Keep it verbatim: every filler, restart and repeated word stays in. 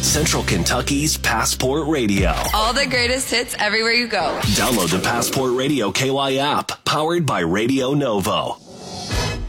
Central Kentucky's Passport Radio. All the greatest hits everywhere you go. Download the Passport Radio K Y app, powered by Radio Novo.